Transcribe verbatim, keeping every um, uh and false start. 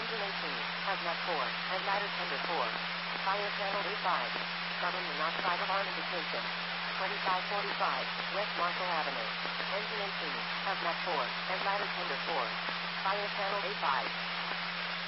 Engine eighteen, hazmat four, and ladder tender four. Fire channel A five. Government monoxide alarm indication. twenty-five forty-five, West Marshall Avenue. Engine eighteen, hazmat four, and ladder tender four. Fire channel A five.